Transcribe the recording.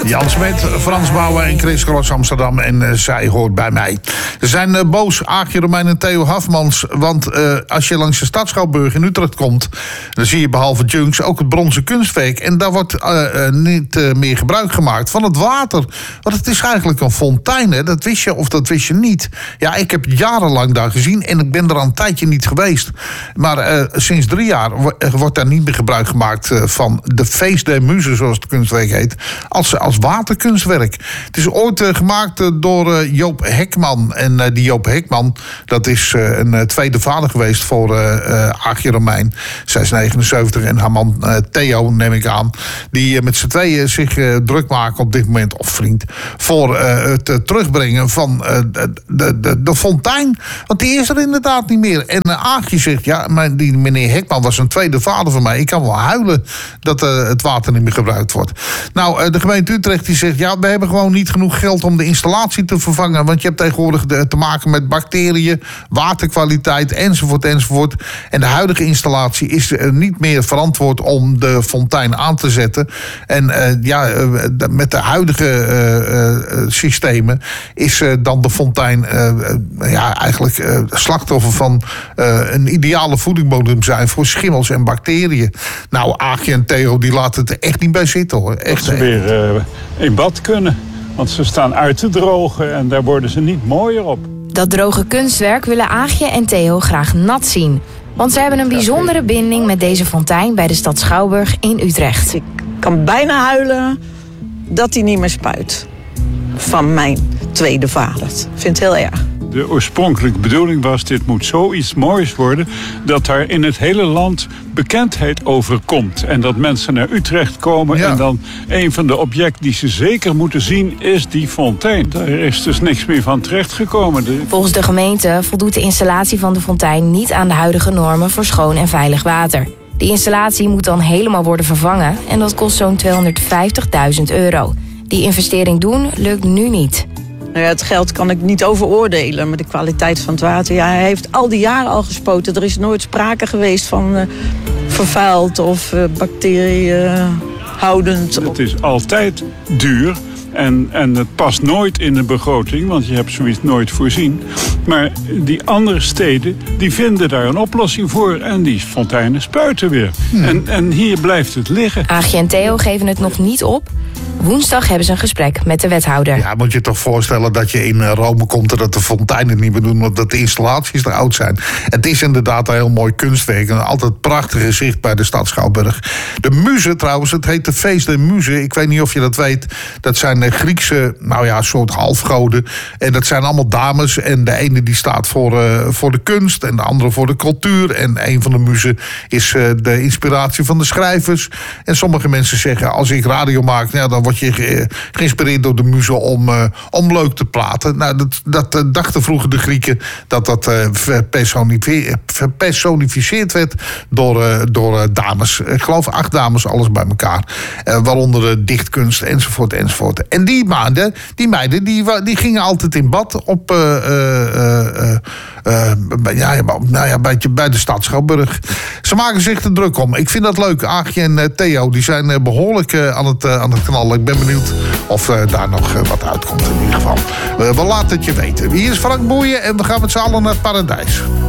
Jan Smet, Frans Bouwen en Chris Cross Amsterdam. En zij hoort bij mij. Ze zijn boos, Aagje Romein en Theo Hafmans. Want als je langs de Stadschouwburg in Utrecht komt, dan zie je behalve Junks ook het bronzen kunstwerk. En daar wordt niet meer gebruik gemaakt van het water. Want het is eigenlijk een fontein, hè? Dat wist je of dat wist je niet. Ja, ik heb jarenlang daar gezien en ik ben er al een tijdje niet geweest. Maar sinds 3 jaar wordt daar niet meer gebruik gemaakt van de Feest der Muzen, zoals het kunstwerk heet, als waterkunstwerk. Het is ooit gemaakt door Joop Hekman. En die Joop Hekman, dat is een tweede vader geweest voor Aagje Romein. Zij is 79 en haar man Theo, neem ik aan, die met z'n tweeën zich druk maken op dit moment, of vriend, voor het terugbrengen van de fontein. Want die is er inderdaad niet meer. En Aagje zegt, ja, die meneer Hekman was een tweede vader van mij. Ik kan wel huilen dat het water niet meer gebruikt wordt. Nou, de gemeente Utrecht die zegt, ja, we hebben gewoon niet genoeg geld om de installatie te vervangen. Want je hebt tegenwoordig te maken met bacteriën, waterkwaliteit, enzovoort, enzovoort. En de huidige installatie is niet meer verantwoord om de fontein aan te zetten. En met de huidige systemen is dan de fontein eigenlijk slachtoffer van een ideale voedingsbodem zijn voor schimmels en bacteriën. Nou, Aagje en Theo die laten het er echt niet bij zitten, hoor. Echt, dat ze weer in bad kunnen. Want ze staan uit te drogen en daar worden ze niet mooier op. Dat droge kunstwerk willen Aagje en Theo graag nat zien. Want ze hebben een bijzondere binding met deze fontein bij de stad Schouwburg in Utrecht. Ik kan bijna huilen dat hij niet meer spuit. Van mijn tweede vader. Ik vind het heel erg. De oorspronkelijke bedoeling was, dit moet zoiets moois worden, dat daar in het hele land bekendheid over komt. En dat mensen naar Utrecht komen en dan een van de objecten die ze zeker moeten zien is die fontein. Daar is dus niks meer van terechtgekomen. Volgens de gemeente voldoet de installatie van de fontein niet aan de huidige normen voor schoon en veilig water. Die installatie moet dan helemaal worden vervangen en dat kost zo'n €250.000. Die investering doen lukt nu niet. Nou ja, het geld kan ik niet over oordelen, maar de kwaliteit van het water. Ja, hij heeft al die jaren al gespoten. Er is nooit sprake geweest van vervuild of bacteriehoudend. Het is altijd duur. En het past nooit in de begroting, want je hebt zoiets nooit voorzien. Maar die andere steden, die vinden daar een oplossing voor. En die fonteinen spuiten weer. En hier blijft het liggen. Aagje en Theo geven het nog niet op. Woensdag hebben ze een gesprek met de wethouder. Ja, moet je toch voorstellen dat je in Rome komt en dat de fonteinen het niet meer doen, omdat de installaties er oud zijn. Het is inderdaad een heel mooi kunstwerk. En altijd prachtig gezicht bij de stad Schouwburg. De muzen trouwens, het heet de Feest der Muzen. Ik weet niet of je dat weet. Dat zijn Griekse, soort halfgoden. En dat zijn allemaal dames. En de ene die staat voor de kunst en de andere voor de cultuur. En een van de muzen is de inspiratie van de schrijvers. En sommige mensen zeggen, als ik radio maak, dan word je geïnspireerd door de muzen om leuk te praten. Nou, dat dachten vroeger de Grieken dat gepersonificeerd werd door dames. Ik geloof 8 dames, alles bij elkaar. Waaronder dichtkunst, enzovoort, enzovoort. En die meiden, die gingen altijd in bad op bij de stad Schouwburg. Ze maken zich er druk om. Ik vind dat leuk. Aagje en Theo, die zijn behoorlijk aan het knallen. Ik ben benieuwd of daar nog wat uitkomt in ieder geval. We laten het je weten. Hier is Frank Boeien en we gaan met z'n allen naar het paradijs.